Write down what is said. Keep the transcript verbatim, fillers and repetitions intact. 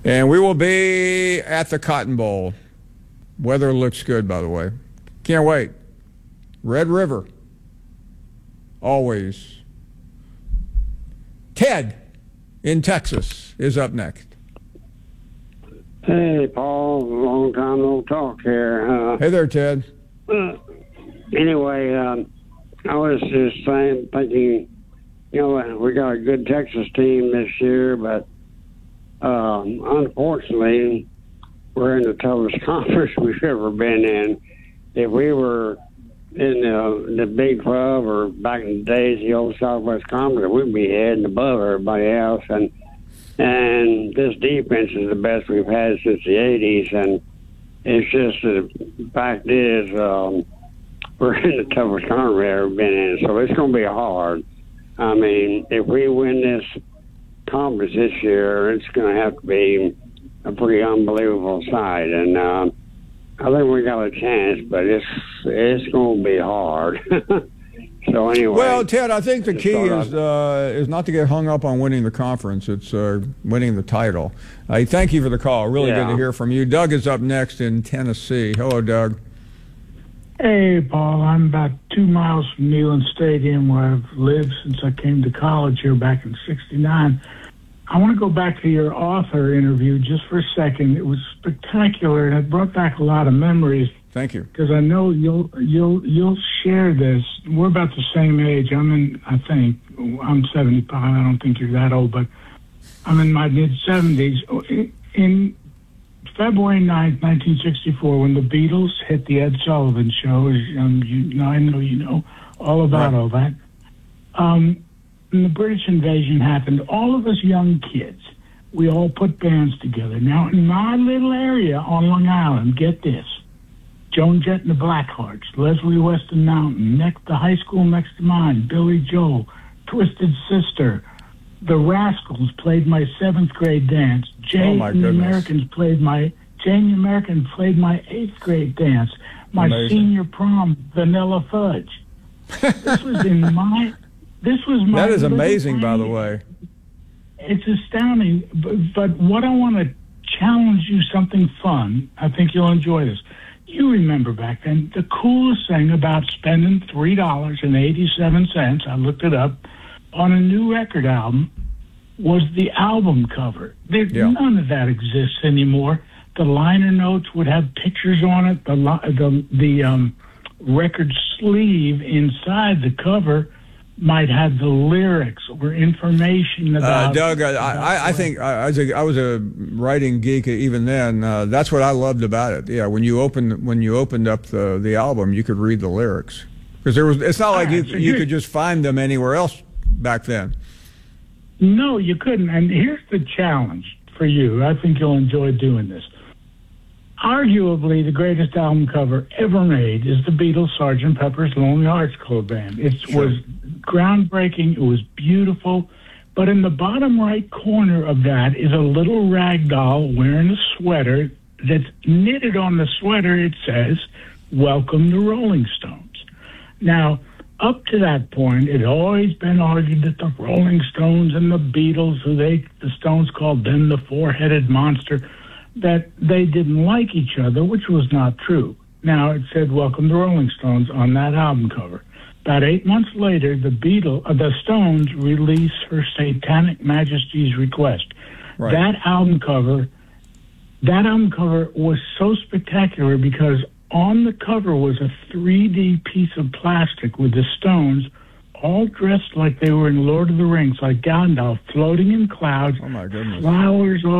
And we will be at the Cotton Bowl. Weather looks good, by the way. Can't wait. Red River. Always. Ted in Texas is up next. Hey, Paul. Long time no talk here. Uh, hey there, Ted. Uh, anyway, um, I was just saying, thinking, you know, we got a good Texas team this year, but um, unfortunately, we're in the toughest conference we've ever been in. If we were in the, the Big twelve or back in the days, the old Southwest Conference, we'd be heading above everybody else. And and this defense is the best we've had since the eighties. And it's just the fact is, um, we're in the toughest conference we've ever been in, so it's going to be hard. I mean, if we win this conference this year, it's going to have to be a pretty unbelievable side. And uh, I think we got a chance, but it's it's going to be hard. So anyway. Well, Ted, I think the key is uh, is not to get hung up on winning the conference. It's uh, winning the title. I uh, thank you for the call. Really yeah. good to hear from you. Doug is up next in Tennessee. Hello, Doug. Hey, Paul. I'm about two miles from Neyland Stadium, where I've lived since I came to college here back in sixty-nine. I want to go back to your author interview just for a second. It was spectacular, and it brought back a lot of memories. Thank you. Because I know you'll you'll you'll share this. We're about the same age. I'm in. I think I'm seventy-five. I don't think you're that old, but I'm in my mid seventies. In February ninth, nineteen sixty-four, when the Beatles hit the Ed Sullivan Show, um, you know, I know you know all about right. all that. Um, when the British invasion happened, all of us young kids, we all put bands together. Now, in my little area on Long Island, get this: Joan Jett and the Blackhearts, Leslie Weston Mountain, next the high school next to mine, Billy Joel, Twisted Sister, the Rascals played my seventh grade dance. Jane oh and the Americans played my Jane the American played my eighth grade dance. My Amazing. Senior prom, Vanilla Fudge. This was in my. This was my. That is amazing, by the way. It's astounding, but, but what I want to challenge you something fun. I think you'll enjoy this. You remember back then, the coolest thing about spending three dollars and eighty-seven cents, I looked it up, on a new record album was the album cover. There, yeah. None of that exists anymore. The liner notes would have pictures on it. The the the um, record sleeve inside the cover might have the lyrics or information about. Uh, Doug, I, I, I think I, was a, I was a writing geek even then. Uh, that's what I loved about it. Yeah, when you opened when you opened up the the album, you could read the lyrics because there was. It's not like you you could just find them anywhere else back then. No, you couldn't. And here's the challenge for you. I think you'll enjoy doing this. Arguably, the greatest album cover ever made is the Beatles' Sergeant Pepper's Lonely Hearts Club Band. It Sure. was groundbreaking. It was beautiful. But in the bottom right corner of that is a little rag doll wearing a sweater that's knitted on the sweater. It says, "Welcome to Rolling Stones." Now, up to that point, it had always been argued that the Rolling Stones and the Beatles, who they the Stones called them the four-headed monster, that they didn't like each other, which was not true. Now, it said, "Welcome to Rolling Stones" on that album cover. About eight months later, the Beatles, uh, the Stones released Her Satanic Majesty's Request. Right. That album cover, that album cover was so spectacular because on the cover was a three D piece of plastic with the Stones all dressed like they were in Lord of the Rings, like Gandalf, floating in clouds, Oh my goodness. flowers all